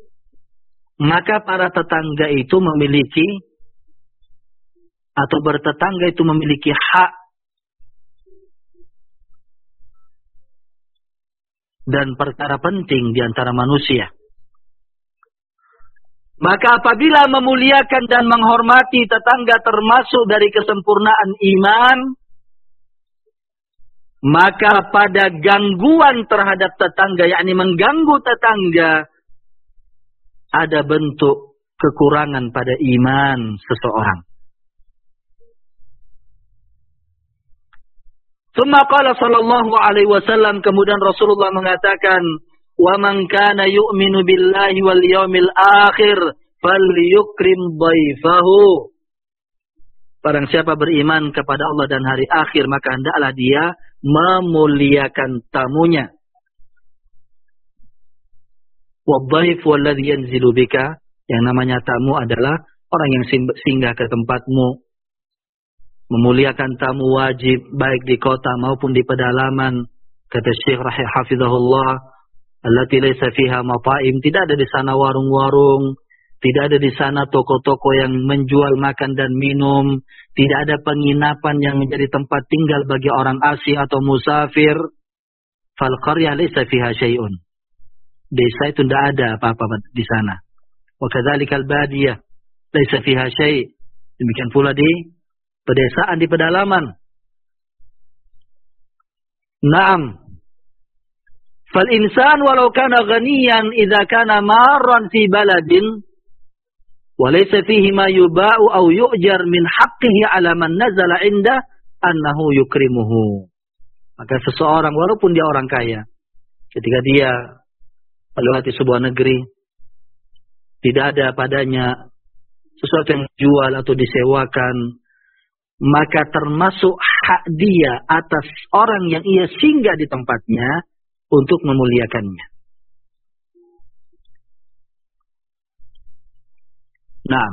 maka para tetangga itu memiliki atau bertetangga itu memiliki hak dan perkara penting di antara manusia. Maka apabila memuliakan dan menghormati tetangga termasuk dari kesempurnaan iman, maka pada gangguan terhadap tetangga, yakni mengganggu tetangga, ada bentuk kekurangan pada iman seseorang. Tsumma qala sallallahu alaihi wasallam, kemudian Rasulullah mengatakan, "Wa man kana yu'minu billahi wal yawmil akhir falyukrim dhaifahu." Barang siapa beriman kepada Allah dan hari akhir, maka hendaklah dia memuliakan tamunya. Wa dhaif walladhi yanzilu bika, yang namanya tamu adalah orang yang singgah ke tempatmu. Memuliakan tamu wajib baik di kota maupun di pedalaman. Kata Syekh hafizahullah, allati laysa fiha mata'im, tidak ada di sana warung-warung, tidak ada di sana toko-toko yang menjual makan dan minum, tidak ada penginapan yang menjadi tempat tinggal bagi orang asing atau musafir. Fal qaryah laysa fiha syai'un. Desa itu tidak ada apa-apa di sana. Wa kadzalikal badiyah laysa fiha syai'. Demikian pula di pedesaan, di pedalaman. Naam. Fal insan walau kana ghaniyan idza kana marran fi baladin wa laysa fihi ma yuba'u aw yu'jar min haqqihi 'ala man nazala 'inda annahu yukrimuhu. Maka seseorang walaupun dia orang kaya, ketika dia melewati sebuah negeri, tidak ada padanya sesuatu yang dijual atau disewakan, maka termasuk hak dia atas orang yang ia singgah di tempatnya untuk memuliakannya. Nah,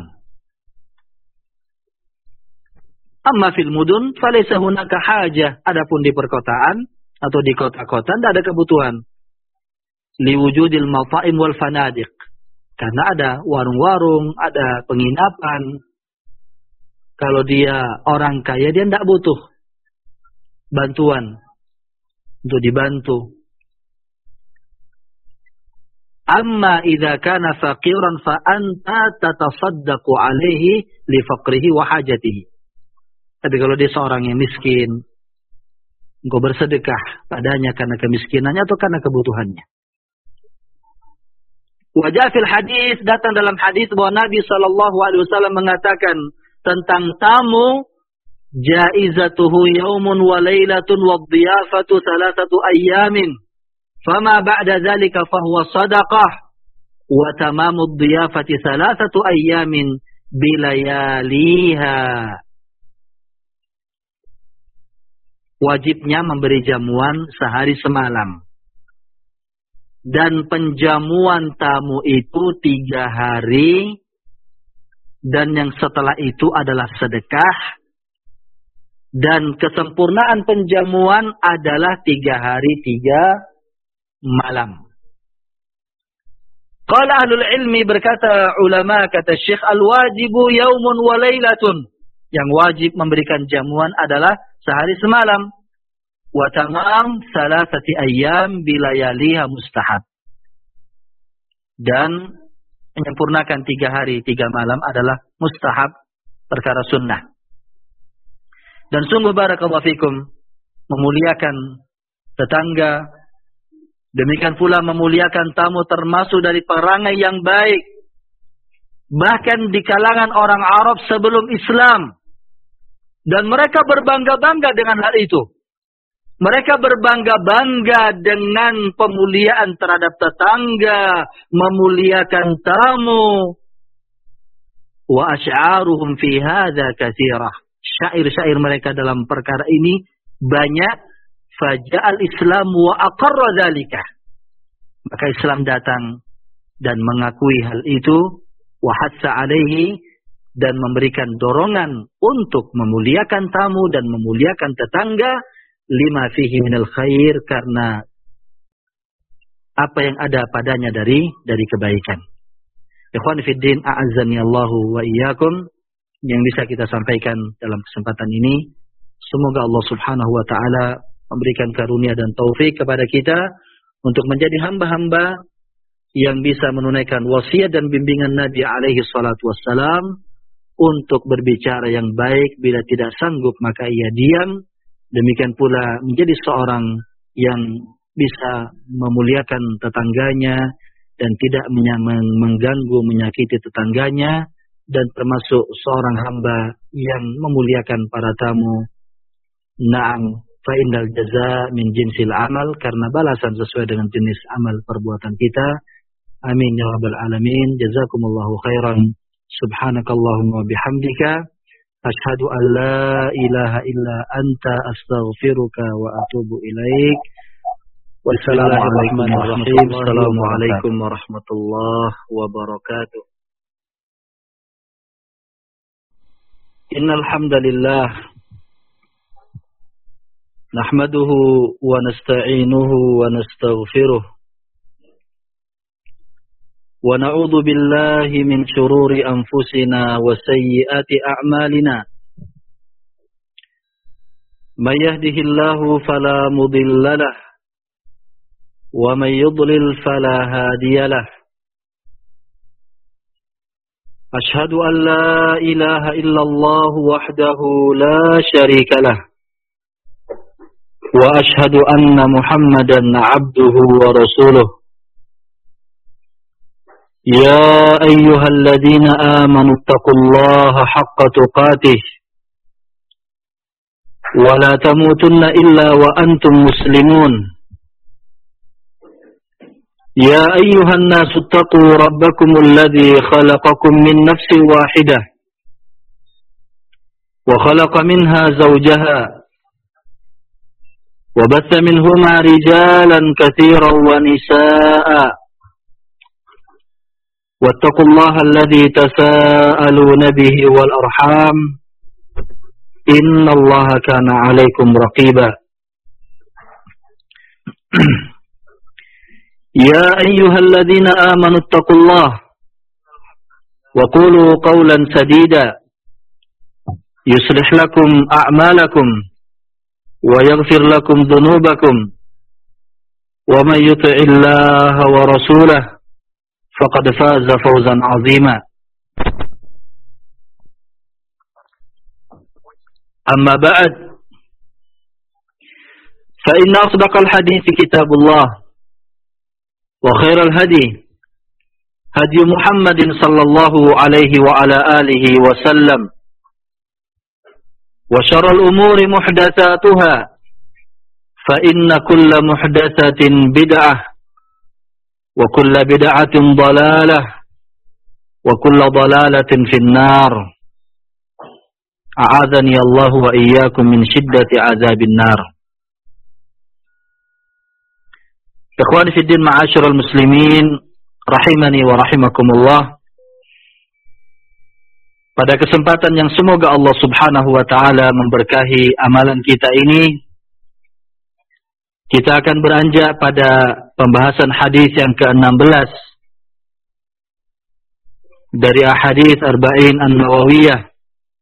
amma fil mudun falaysa hunaka hajah. Adapun di perkotaan atau di kota-kota tidak ada kebutuhan. Liwujudil mafa'im wal fanadiq. Karena ada warung-warung, ada penginapan. Kalau dia orang kaya, dia tidak butuh bantuan untuk dibantu. Amma idza kana faqiran fa anta tatasaddaqu alaihi li faqrihi wa hajatihi. Tapi kalau dia seorang yang miskin, engkau bersedekah padanya karena kemiskinannya atau karena kebutuhannya. Wajah fil hadis, datang dalam hadis bahwa Nabi SAW mengatakan tentang tamu, jaizatuhu yaumun wa laylatun wa dhiyafatu thalathatu ayyamin. Fama ba'da dhalika fahuwa sadaqah. Wa tamamu dhiyafati thalathatu ayyamin bilayaliha. Wajibnya memberi jamuan sehari semalam. Dan penjamuan tamu itu 3 hari. Dan yang setelah itu adalah sedekah. Dan kesempurnaan penjamuan adalah 3 hari 3 malam. Qala ahlul ilmi, berkata ulama, kata Syekh, al-wajibu yaumun wa laylatun. Yang wajib memberikan jamuan adalah sehari semalam. Wa tamam salasati ayyam bilayaliha mustahab. Dan menyempurnakan 3 hari 3 malam adalah mustahab, perkara sunnah. Dan sungguh barakallahu fikum, memuliakan tetangga, demikian pula memuliakan tamu termasuk dari perangai yang baik. Bahkan di kalangan orang Arab sebelum Islam. Dan mereka berbangga-bangga dengan hal itu. Mereka berbangga-bangga dengan pemuliaan terhadap tetangga, memuliakan tamu. Wa asy'aruhum fi hadza katsirah. Syair-syair mereka dalam perkara ini banyak. Faja'al Islam wa aqarra dzalika. Maka Islam datang dan mengakui hal itu, wa hassa alaihi, dan memberikan dorongan untuk memuliakan tamu dan memuliakan tetangga. Lima fihi minal khair, karena apa yang ada padanya dari kebaikan. Ikhwan fiddin, a'azzani Allahu wa iyyakum, yang bisa kita sampaikan dalam kesempatan ini, semoga Allah Subhanahu wa taala memberikan karunia dan taufik kepada kita untuk menjadi hamba-hamba yang bisa menunaikan wasiat dan bimbingan Nabi alaihi salatu wassalam untuk berbicara yang baik, bila tidak sanggup maka ia diam. Demikian pula menjadi seorang yang bisa memuliakan tetangganya dan tidak mengganggu, menyakiti tetangganya, dan termasuk seorang hamba yang memuliakan para tamu. Na'am, fa innal jazaa min jinsil amal, karena balasan sesuai dengan jenis amal perbuatan kita. Amin ya rabbal alamin. Jazakumullahu khairan. Subhanakallahumma bihamdika asyhadu an la ilaha illa anta astaghfiruka wa atubu ilaik. Wassalamualaikum warahmatullahi wabarakatuh. Innal hamdalillah nahmaduhu wa nasta'inuhu wa nastaghfiruh wa na'udzu billahi min shururi anfusina wa sayyiati a'malina. May yahdihillahu fala mudilla lahu wa may yudlil fala hadiya lahu. Ashhadu an la ilaha illallah wahdahu la syarika lahu wa ashhadu anna Muhammadan 'abduhu wa rasuluh. يا أيها الذين آمنوا اتقوا الله حق تقاته ولا تموتن إلا وأنتم مسلمون. يا أيها الناس اتقوا ربكم الذي خلقكم من نفس واحدة وخلق منها زوجها وبث منهما رجالا كثيرا ونساء واتقوا الله الذي تساءلون به والأرحام إن الله كان عليكم رقيبا. يا أيها الذين آمنوا اتقوا الله وقولوا قولا سديدا يصلح لكم أعمالكم ويغفر لكم ذنوبكم ومن يطع الله ورسوله فقد فاز فوزا عظيما. أما بعد، فإن أصدق الحديث كتاب الله وخير الهدي هدي محمد صلى الله عليه وعلى آله وسلم وشر الأمور محدثاتها فإن كل محدثة بدعة وكل بدعة ضلالة وكل ضلالة في النار. أعاذني الله وإياكم من شدة عذاب النار. Ikhwani fi din, ma'asyiral muslimin, rahimani wa rahimakumullah. Pada kesempatan yang semoga Allah Subhanahu wa taala memberkahi amalan kita ini, kita akan beranjak pada pembahasan hadis yang ke-16 dari ahadits Arba'in An-Nawawiyah.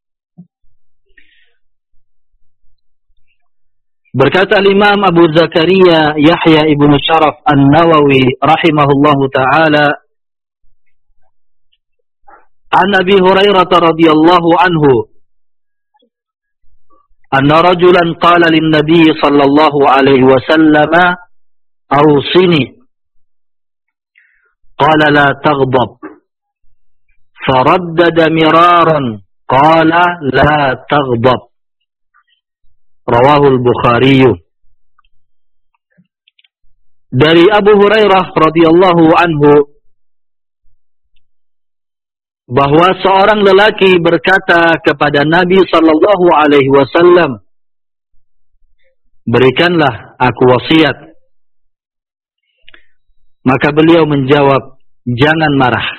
Berkata Imam Abu Zakaria Yahya ibn Sharaf An-Nawawi rahimahullahu ta'ala, an Abi Hurairah radhiyallahu anhu anna rajulan qala lin nabiy sallallahu alaihi wasallam awsini qala la taghdab faraddada miraran qala la taghdab. Rawahul Bukhari. Dari Abu Hurairah radhiyallahu anhu bahwa seorang lelaki berkata kepada Nabi sallallahu alaihi wasallam, "Berikanlah aku wasiat." Maka beliau menjawab, "Jangan marah."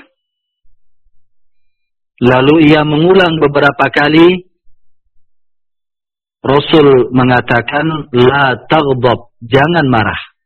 Lalu ia mengulang beberapa kali. Rasul mengatakan, "La taghdab," jangan marah.